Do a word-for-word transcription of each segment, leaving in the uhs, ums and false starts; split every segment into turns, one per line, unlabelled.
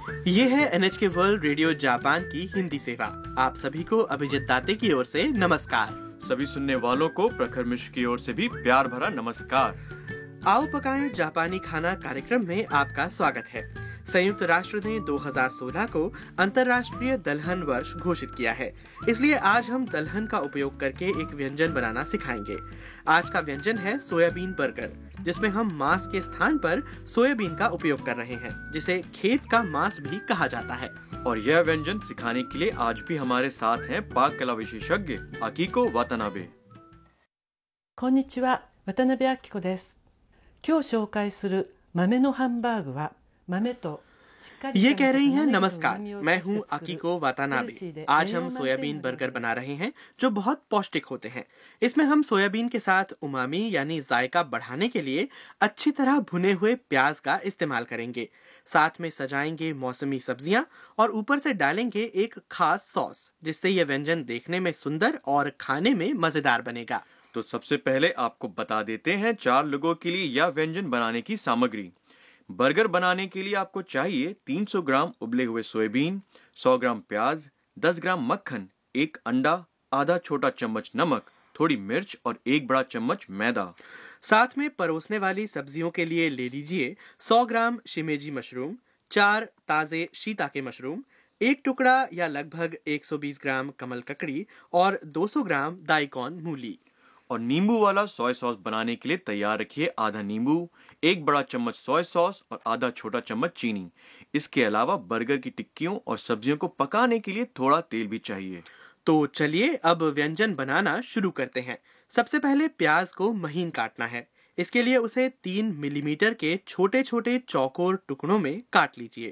ये है N H के वर्ल्ड रेडियो जापान की हिंदी सेवा। आप सभी को अभिजीत दाते की ओर से नमस्कार।
सभी सुनने वालों को प्रखर मिश्र की ओर से भी प्यार भरा नमस्कार।
आओ पकाएं जापानी खाना कार्यक्रम में आपका स्वागत है। संयुक्त राष्ट्र ने दो हज़ार सोलह को अंतर्राष्ट्रीय दलहन वर्ष घोषित किया है, इसलिए आज हम दलहन का उपयोग करके एक व्यंजन बनाना सिखाएंगे। आज का व्यंजन है सोयाबीन बर्गर, जिसमें हम मांस के स्थान पर सोयाबीन का उपयोग कर रहे हैं, जिसे खेत का मांस भी कहा जाता है।
और यह व्यंजन सिखाने के लिए आज भी हमारे साथ हैं पाक कला विशेषज्ञ अकीको वातानाबे।
こんにちは、渡辺明子です。今日紹介する豆のハンバーグは豆と
ये कह रही हैं नमस्कार, मैं हूं अकीको वातानाबे। आज हम सोयाबीन बर्गर बना रहे हैं जो बहुत पौष्टिक होते हैं। इसमें हम सोयाबीन के साथ उमामी यानी जायका बढ़ाने के लिए अच्छी तरह भुने हुए प्याज का इस्तेमाल करेंगे। साथ में सजाएंगे मौसमी सब्जियां और ऊपर से डालेंगे एक खास सॉस, जिससे यह व्यंजन देखने में सुंदर और खाने में मजेदार बनेगा।
तो सबसे पहले आपको बता देते हैं चार लोगों के लिए यह व्यंजन बनाने की सामग्री। बर्गर बनाने के लिए आपको चाहिए तीन सौ ग्राम उबले हुए सोयाबीन, सौ ग्राम प्याज, दस ग्राम मक्खन, एक अंडा, आधा छोटा चम्मच नमक, थोड़ी मिर्च और एक बड़ा चम्मच मैदा।
साथ में परोसने वाली सब्जियों के लिए ले लीजिए सौ ग्राम शिमेजी मशरूम, चार ताजे शीताके मशरूम, एक टुकड़ा या लगभग एक सौ बीस ग्राम कमल ककड़ी और दो सौ ग्राम दाइकॉन मूली।
और नींबू वाला सोया सॉस बनाने के लिए तैयार रखिए आधा नींबू, एक बड़ा चम्मच सोया सॉस और आधा छोटा चम्मच चीनी। इसके अलावा बर्गर की टिक्कियों और सब्जियों को पकाने के लिए थोड़ा तेल भी चाहिए।
तो चलिए अब व्यंजन बनाना शुरू करते हैं। सबसे पहले प्याज को महीन काटना है। इसके लिए उसे तीन मिलीमीटर के छोटे छोटे चौकोर टुकड़ों में काट लीजिए।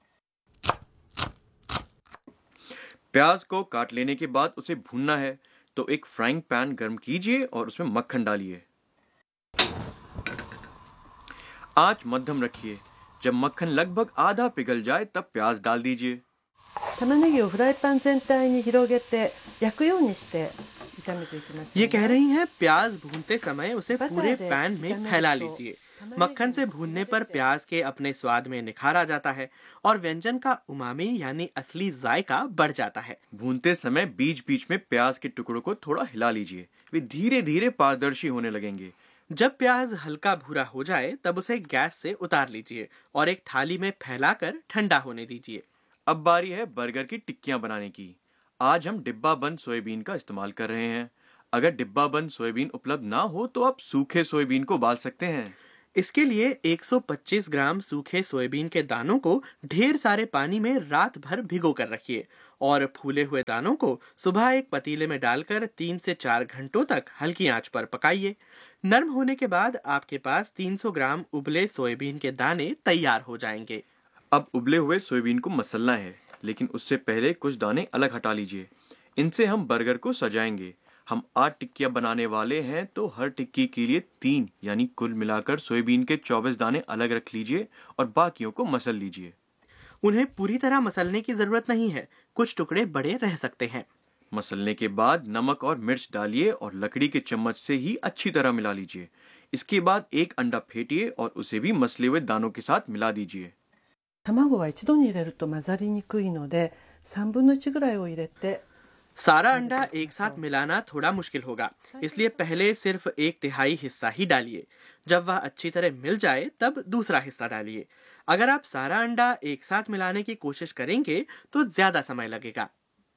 प्याज को काट लेने के बाद उसे भूनना है, तो एक फ्राइंग पैन गर्म कीजिए और उसमें मक्खन डालिए। आंच मध्यम रखिए। जब मक्खन लगभग आधा पिघल जाए तब प्याज डाल दीजिए।
玉ねぎをフライパン全体に広げて焼くようにして炒めていきます。
ये कह रही हैं प्याज भूनते समय उसे पूरे पैन में फैला लीजिए। मक्खन से भूनने पर प्याज के अपने स्वाद में निखार आ जाता है और व्यंजन का उमामी यानी असली जायका बढ़ जाता है।
भूनते समय बीच बीच में प्याज के टुकड़ों को थोड़ा हिला लीजिए, वे धीरे धीरे पारदर्शी होने लगेंगे।
जब प्याज हल्का भूरा हो जाए तब उसे गैस से उतार लीजिए और एक थाली में फैलाकर ठंडा होने दीजिए।
अब बारी है बर्गर की टिक्कियां बनाने की। आज हम डिब्बा बंद सोयाबीन का इस्तेमाल कर रहे हैं। अगर डिब्बा बंद सोयाबीन उपलब्ध ना हो तो आप सूखे सोयाबीन को उबाल सकते हैं।
इसके लिए एक सौ पच्चीस ग्राम सूखे सोयाबीन के दानों को ढेर सारे पानी में रात भर भिगो कर रखिए और फूले हुए दानों को सुबह एक पतीले में डालकर तीन से चार घंटों तक हल्की आंच पर पकाइए। नरम होने के बाद आपके पास तीन सौ ग्राम उबले सोयाबीन के दाने तैयार हो जाएंगे।
अब उबले हुए सोयाबीन को मसलना है, लेकिन उससे पहले कुछ दाने अलग हटा लीजिए। इनसे हम बर्गर को सजाएंगे। हम आठ टिक्कियां बनाने वाले हैं, तो हर टिक्की के लिए तीन यानी कुल मिलाकर सोयाबीन के चौबीस दाने अलग रख लीजिए और बाकियों को मसल लीजिए।
उन्हें पूरी तरह मसलने की जरूरत नहीं है, कुछ टुकड़े बड़े रह सकते हैं।
मसलने के बाद नमक और मिर्च डालिए और लकड़ी के चम्मच से ही अच्छी तरह मिला लीजिए। इसके बाद एक अंडा फेंटिए और उसे भी मसले हुए दानों के साथ मिला दीजिए।
卵は一度に入れると混ざりにくいのでさんぶんのいちぐらいを入れて
सारा अंडा एक साथ मिलाना थोड़ा मुश्किल होगा, इसलिए पहले सिर्फ एक तिहाई हिस्सा ही डालिए। जब वह अच्छी तरह मिल जाए तब दूसरा हिस्सा डालिए। अगर आप सारा अंडा एक साथ मिलाने की कोशिश करेंगे तो ज्यादा समय लगेगा।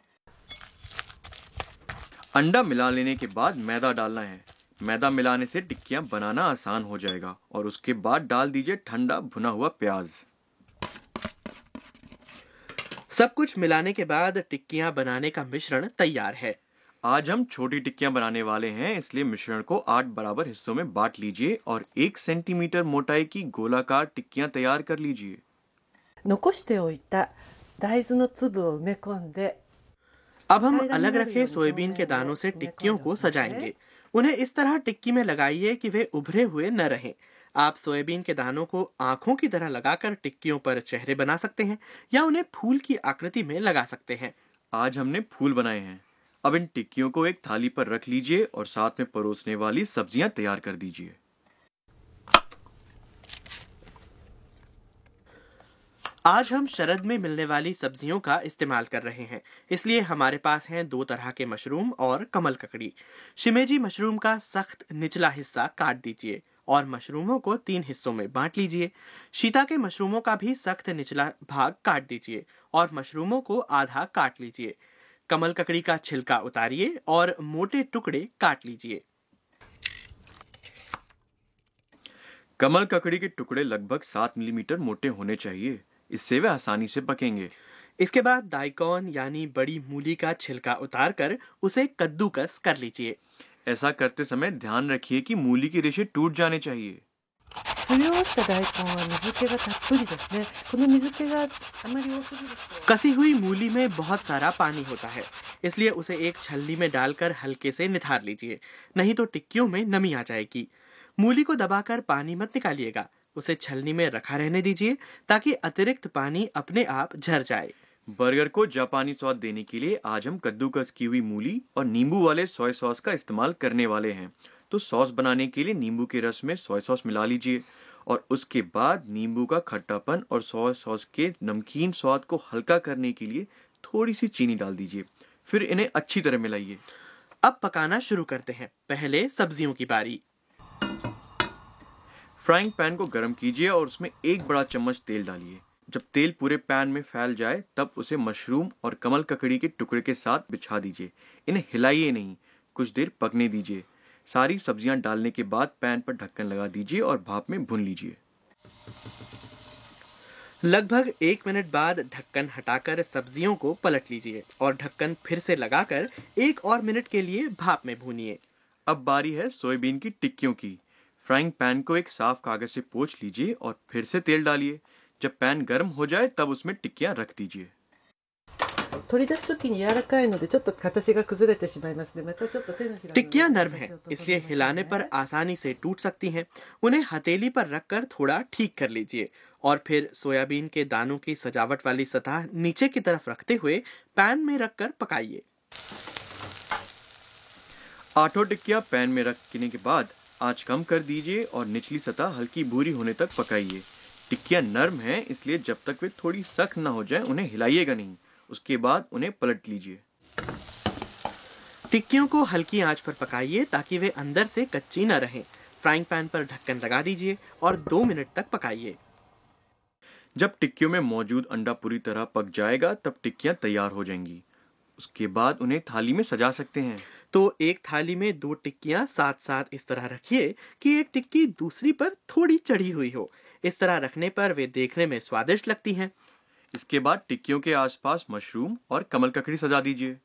अंडा मिला लेने के बाद मैदा डालना है। मैदा मिलाने से टिक्कियां बनाना आसान हो जाएगा और उसके बाद डाल दीजिए ठंडा भुना हुआ प्याज।
सब कुछ मिलाने के बाद टिक्कियां बनाने का मिश्रण तैयार है।
आज हम छोटी टिक्कियां बनाने वाले हैं, इसलिए मिश्रण को आठ बराबर हिस्सों में बांट लीजिए और एक सेंटीमीटर मोटाई की गोलाकार टिक्कियां तैयार कर लीजिए।
残しておいた大豆の粒を埋め込んで
अब हम अलग रखे सोयाबीन के दानों से टिक्कियों को सजाएंगे। उन्हें इस तरह टिक्की में लगाइए कि वे उभरे हुए न रहें। आप सोयाबीन के दानों को आंखों की तरह लगाकर टिक्कियों पर चेहरे बना सकते हैं या उन्हें फूल की आकृति में लगा सकते हैं।
आज हमने फूल बनाए हैं। अब इन टिक्कियों को एक थाली पर रख लीजिए और साथ में परोसने वाली सब्जियां तैयार कर दीजिए।
आज हम शरद में मिलने वाली सब्जियों का इस्तेमाल कर रहे हैं, इसलिए हमारे पास हैं दो तरह के मशरूम और कमल ककड़ी। शिमेजी मशरूम का सख्त निचला हिस्सा काट दीजिए और मशरूमों को तीन हिस्सों में बांट लीजिए। शीता के मशरूमों का भी सख्त निचला भाग काट दीजिए और मशरूमों को आधा काट लीजिए। कमल ककड़ी का छिलका उतारिए और मोटे टुकड़े काट लीजिए।
कमल ककड़ी के टुकड़े लगभग सात मिलीमीटर मोटे होने चाहिए, इससे वे आसानी से पकेंगे।
इसके बाद दाइकॉन यानी बड़ी मूली का छिलका उतारकर उसे कद्दूकस कर लीजिए।
ऐसा करते समय ध्यान रखिए कि मूली की रेशे टूट जाने चाहिए।
すりおろした大根は水気がたっぷりですね。この水気があまり多すぎると
कसी हुई मूली में बहुत सारा पानी होता है, इसलिए उसे एक छलनी में डालकर हल्के से निथार लीजिए, नहीं तो टिक्कियों में नमी आ जाएगी। मूली को दबाकर पानी मत निकालिएगा, उसे छलनी में रखा रहने दीजिए ताकि अतिरिक्त पानी अपने आप झर जाए।
बर्गर को जापानी स्वाद देने के लिए आज हम कद्दूकस की हुई मूली और नींबू वाले सोया सॉस का इस्तेमाल करने वाले हैं। तो सॉस बनाने के लिए नींबू के रस में सोया सॉस मिला लीजिए और उसके बाद नींबू का खट्टापन और सोया सॉस के नमकीन स्वाद को हल्का करने के लिए थोड़ी सी चीनी डाल दीजिए। फिर इन्हें अच्छी तरह मिलाइए।
अब पकाना शुरू करते हैं। पहले सब्जियों की बारी।
फ्राइंग पैन को गर्म कीजिए और उसमें एक बड़ा चम्मच तेल डालिए। जब तेल पूरे पैन में फैल जाए तब उसे मशरूम और कमल ककड़ी के टुकड़े के साथ बिछा दीजिए। इन्हें हिलाइए नहीं, कुछ देर पकने दीजिए। सारी सब्जियां डालने के बाद पैन पर ढक्कन लगा दीजिए और भाप में भून लीजिए।
लगभग एक मिनट बाद ढक्कन हटाकर सब्जियों को पलट लीजिए और ढक्कन फिर से लगाकर एक और मिनट के लिए भाप में भूनिए।
अब बारी है सोयाबीन की टिक्कियों की। फ्राइंग पैन को एक साफ कागज से पोंछ लीजिए और फिर से तेल डालिए। जब पैन गर्म हो जाए तब उसमें टिक्कियां रख दीजिए।
取り出すときに柔らかいのでちょっと形が崩れてしまいますね。またちょっと手のひらの
टिक्कियां नर्म हैं, इसलिए हिलाने पर आसानी से टूट सकती हैं। उन्हें हथेली पर रखकर थोड़ा ठीक कर लीजिए और फिर सोयाबीन के दानों की सजावट वाली सतह नीचे की तरफ रखते हुए पैन में रखकर पकाइए।
आठों टिक्कियां पैन में रखने के बाद आंच कम कर दीजिए और निचली सतह हल्की भूरी होने तक पकाइए। टिक्कियां नर्म हैं, इसलिए जब तक वे थोड़ी सख्त ना हो जाएं उन्हें हिलाइएगा नहीं। उसके बाद उन्हें पलट लीजिए।
टिक्कियों को हल्की आंच पर पकाइए ताकि वे अंदर से कच्ची न रहें। फ्राइंग पैन पर ढक्कन लगा दीजिए और दो मिनट तक पकाइए।
जब टिक्कियों में मौजूद अंडा पूरी तरह पक जाएगा तब टिक्कियां तैयार हो जाएंगी। उसके बाद उन्हें थाली में सजा सकते हैं।
तो एक थाली में दो टिक्कियां साथ साथ इस तरह रखिए कि एक टिक्की दूसरी पर थोड़ी चढ़ी हुई हो। इस तरह रखने पर वे देखने में स्वादिष्ट लगती हैं।
इसके बाद टिक्कियों के आसपास मशरूम और कमल ककड़ी सजा दीजिए।